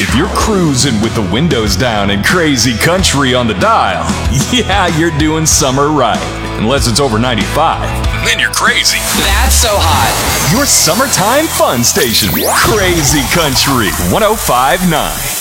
If you're cruising with the windows down and crazy country on the dial, yeah, you're doing summer right. Unless it's over 95, then you're crazy. That's so hot. Your summertime fun station, Crazy Country 105.9.